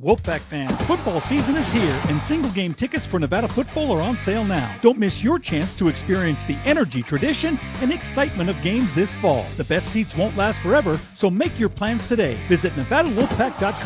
Wolfpack fans, football season is here, and single-game tickets for Nevada football are on sale now. Don't miss your chance to experience the energy, tradition, and excitement of games this fall. The best seats won't last forever, so make your plans today. Visit NevadaWolfpack.com